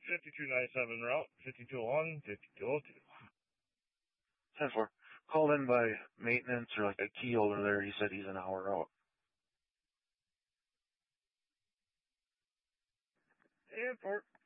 5297 route, 5201, 5202. 10-4. Called in by maintenance or like a key holder there. He said he's an hour out. 10-4.